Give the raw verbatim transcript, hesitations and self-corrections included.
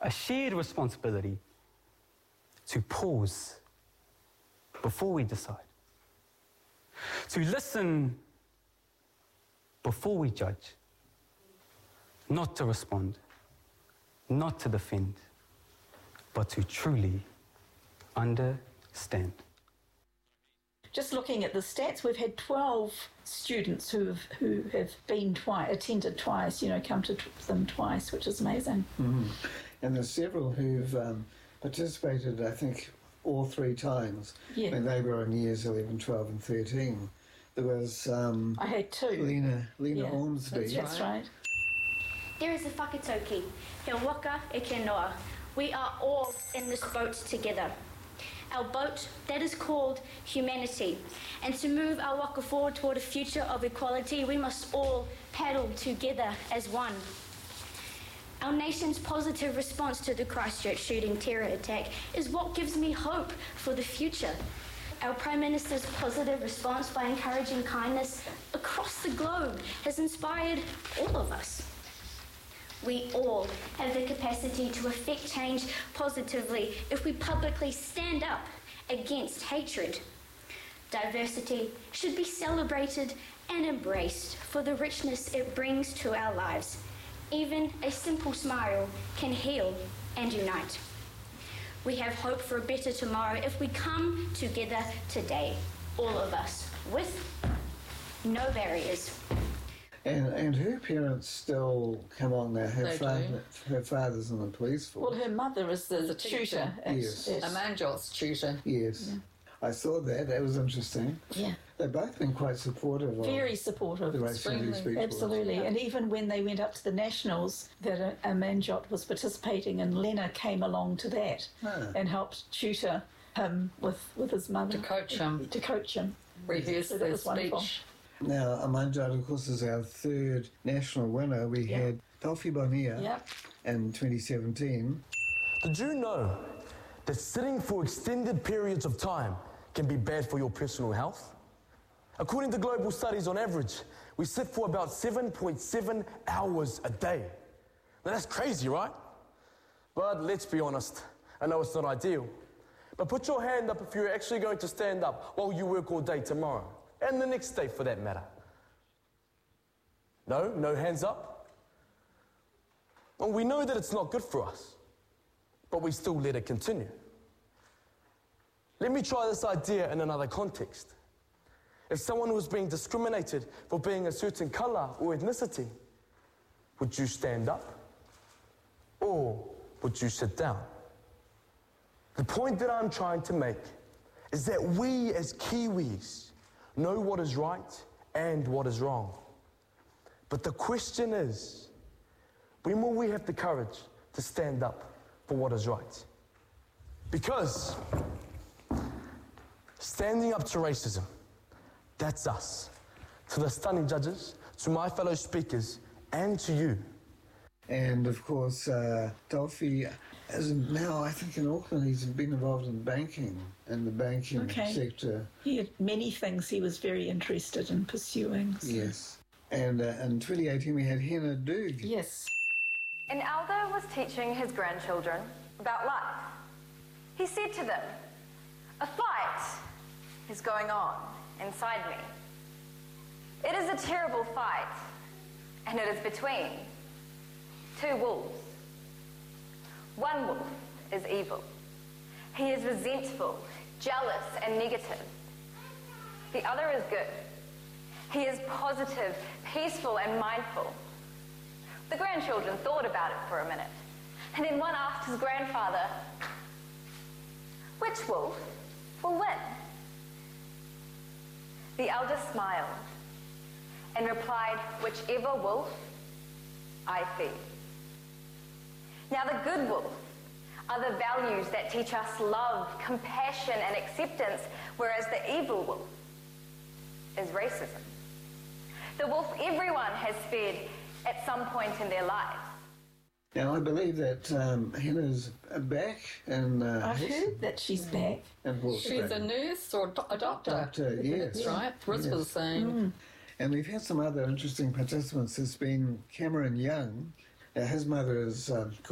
a shared responsibility to pause before we decide, to listen before we judge, not to respond, not to defend, but to truly understand. Just looking at the stats, we've had twelve students who have, who have been twice, attended twice, you know, come to t- them twice, which is amazing. Mm-hmm. And there's several who've um, participated, I think, all three times. Yeah. When they were in years eleven, twelve and thirteen. There was... Um, I had two. Lena, Lena yeah, Ormsby. That's right. There is a whakatauki, he waka e ke noa. We are all in this boat together. Our boat, that is called humanity. And to move our waka forward toward a future of equality, we must all paddle together as one. Our nation's positive response to the Christchurch shooting terror attack is what gives me hope for the future. Our Prime Minister's positive response by encouraging kindness across the globe has inspired all of us. We all have the capacity to affect change positively if we publicly stand up against hatred. Diversity should be celebrated and embraced for the richness it brings to our lives. Even a simple smile can heal and unite. We have hope for a better tomorrow if we come together today, all of us, with no barriers. And, and her parents still come on now. Her, They father, her father's in the police force. Well, her mother is the, The tutor. teacher. at- Yes. at- A Manjot's tutor. Yes. Yeah. I saw that. That was interesting. Yeah. They've both been quite supportive of Very supportive. the Race Unity Extremely. Speech Force. Absolutely. And even when they went up to the Nationals, that a, a Manjot was participating, and Lena came along to that Ah. and helped tutor him with, with his mother. To coach him. To coach him. Rehearse So that their was wonderful. speech. Now, Amanjad, of course, is our third national winner. We Yeah. had Dolphy Bonilla Yep. in twenty seventeen. Did you know that sitting for extended periods of time can be bad for your personal health? According to global studies, on average, we sit for about seven point seven hours a day. Now that's crazy, right? But let's be honest, I know it's not ideal. But put your hand up if you're actually going to stand up while you work all day tomorrow, and the next day for that matter. No? No hands up? Well, we know that it's not good for us, but we still let it continue. Let me try this idea in another context. If someone was being discriminated for being a certain colour or ethnicity, would you stand up? Or would you sit down? The point that I'm trying to make is that we as Kiwis know what is right and what is wrong. But the question is, when will we have the courage to stand up for what is right? Because standing up to racism, that's us. To the stunning judges, to my fellow speakers, and to you. And, of course, uh, Dolphy is now, I think, in Auckland, he's been involved in banking, in the banking Okay. sector. He had many things he was very interested in pursuing. so- Yes. And uh, in twenty eighteen, we had Hannah Doog. Yes. An elder was teaching his grandchildren about life. He said to them, "A fight is going on inside me. It is a terrible fight, and it is between two wolves. One wolf is evil. He is resentful, jealous, and negative. The other is good. He is positive, peaceful, and mindful." The grandchildren thought about it for a minute, and then one asked his grandfather, "Which wolf will win?" The elder smiled and replied, "Whichever wolf I feed." Now, the good wolf are the values that teach us love, compassion, and acceptance, whereas the evil wolf is racism. The wolf everyone has fed at some point in their lives. Now, I believe that um, Hannah's back in... Uh, I've heard that she's back. in She's a Hawke's nurse or do- a doctor. Doctor, yes. That's right. Riz Yes. was saying. And we've had some other interesting participants. There's been Cameron Young. Uh, his mother is um,